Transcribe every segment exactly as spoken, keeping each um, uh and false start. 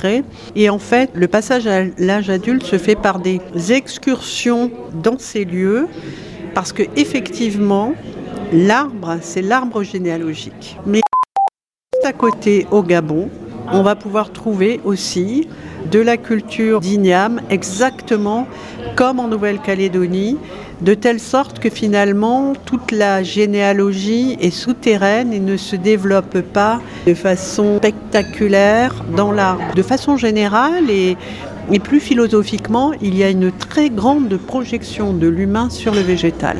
concret. Et en fait, le passage à l'âge adulte se fait par des excursions dans ces lieux, parce que effectivement, l'arbre, c'est l'arbre généalogique. Mais juste à côté, au Gabon, on va pouvoir trouver aussi de la culture d'Igname, exactement comme en Nouvelle-Calédonie, de telle sorte que finalement, toute la généalogie est souterraine et ne se développe pas de façon spectaculaire dans l'arbre. De façon générale et, et plus philosophiquement, il y a une très grande projection de l'humain sur le végétal.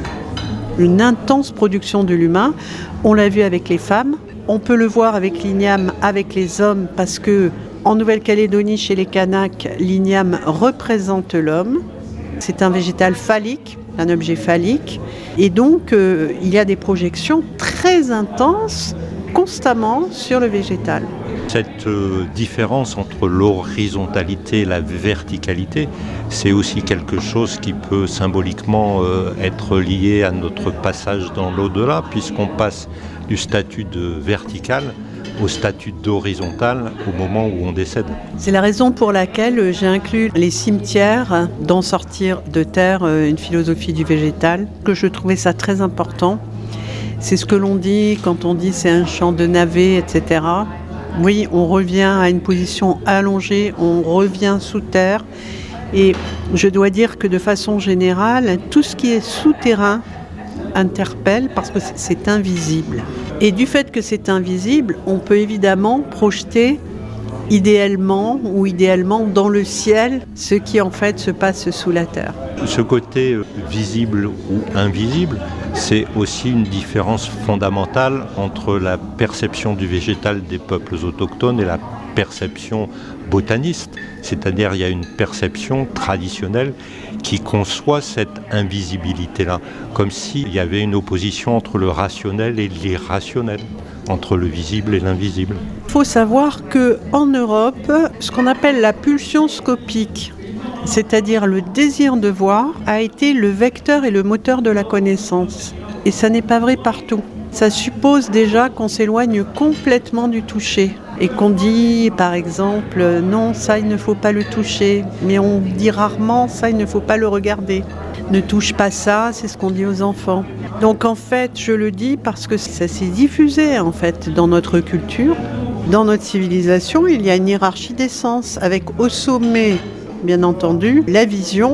Une intense production de l'humain, on l'a vu avec les femmes, on peut le voir avec l'igname, avec les hommes, parce que en Nouvelle-Calédonie, chez les Kanaks, l'igname représente l'homme. C'est un végétal phallique, un objet phallique. Et donc, euh, il y a des projections très intenses, constamment, sur le végétal. Cette euh, différence entre l'horizontalité et la verticalité, c'est aussi quelque chose qui peut symboliquement euh, être lié à notre passage dans l'au-delà, puisqu'on passe du statut de vertical au statut d'horizontal au moment où on décède. C'est la raison pour laquelle j'ai inclus les cimetières dans Sortir de terre, une philosophie du végétal, que je trouvais ça très important. C'est ce que l'on dit quand on dit c'est un champ de navets, et cetera. Oui, on revient à une position allongée, on revient sous terre. Et je dois dire que de façon générale, tout ce qui est souterrain interpelle parce que c'est invisible. Et du fait que c'est invisible, on peut évidemment projeter idéalement ou idéalement dans le ciel ce qui en fait se passe sous la terre. Ce côté visible ou invisible, c'est aussi une différence fondamentale entre la perception du végétal des peuples autochtones et la perception botaniste. C'est-à-dire il y a une perception traditionnelle qui conçoit cette invisibilité-là, comme s'il y avait une opposition entre le rationnel et l'irrationnel, entre le visible et l'invisible. Il faut savoir qu'en Europe, ce qu'on appelle la pulsion scopique, c'est-à-dire le désir de voir, a été le vecteur et le moteur de la connaissance. Et ça n'est pas vrai partout. Ça suppose déjà qu'on s'éloigne complètement du toucher et qu'on dit, par exemple, non, ça, il ne faut pas le toucher. Mais on dit rarement, ça, il ne faut pas le regarder. Ne touche pas ça, c'est ce qu'on dit aux enfants. Donc en fait, je le dis parce que ça s'est diffusé en fait dans notre culture. Dans notre civilisation, il y a une hiérarchie des sens avec au sommet, bien entendu, la vision.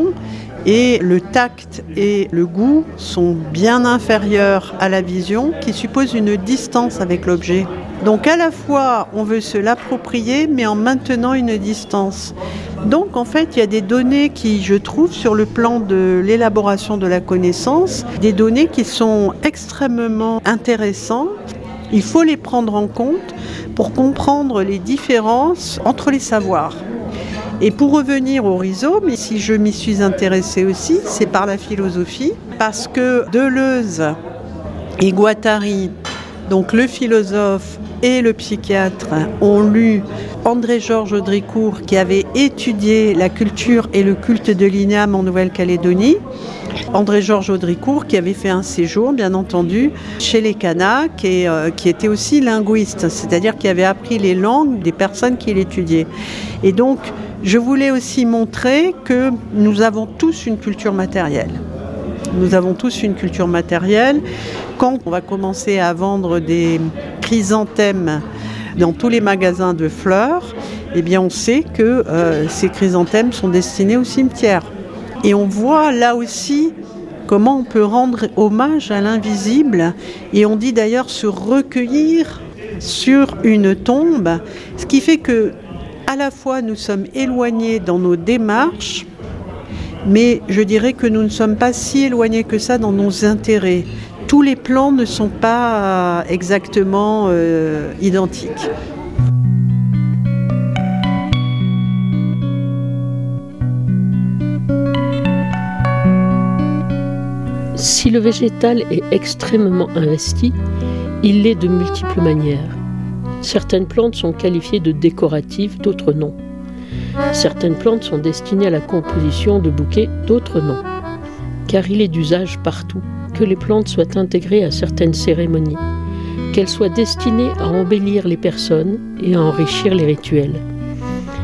Et le tact et le goût sont bien inférieurs à la vision, qui suppose une distance avec l'objet. Donc à la fois, on veut se l'approprier, mais en maintenant une distance. Donc en fait, il y a des données qui, je trouve, sur le plan de l'élaboration de la connaissance, des données qui sont extrêmement intéressantes. Il faut les prendre en compte pour comprendre les différences entre les savoirs. Et pour revenir au rhizome, et si je m'y suis intéressée aussi, c'est par la philosophie, parce que Deleuze et Guattari, donc le philosophe et le psychiatre, ont lu André-Georges Audricourt, qui avait étudié la culture et le culte de l'igname en Nouvelle-Calédonie. André-Georges Audricourt, qui avait fait un séjour, bien entendu, chez les Kanaks et euh, qui était aussi linguiste, c'est-à-dire qui avait appris les langues des personnes qui l'étudiaient. Et donc, je voulais aussi montrer que nous avons tous une culture matérielle. Nous avons tous une culture matérielle. Quand on va commencer à vendre des chrysanthèmes dans tous les magasins de fleurs, eh bien on sait que euh, ces chrysanthèmes sont destinés au cimetière. Et on voit là aussi comment on peut rendre hommage à l'invisible. Et on dit d'ailleurs se recueillir sur une tombe, ce qui fait que à la fois nous sommes éloignés dans nos démarches, mais je dirais que nous ne sommes pas si éloignés que ça dans nos intérêts. Tous les plans ne sont pas exactement euh, identiques. Si le végétal est extrêmement investi, il l'est de multiples manières. Certaines plantes sont qualifiées de décoratives, d'autres non. Certaines plantes sont destinées à la composition de bouquets, d'autres non. Car il est d'usage partout que les plantes soient intégrées à certaines cérémonies, qu'elles soient destinées à embellir les personnes et à enrichir les rituels.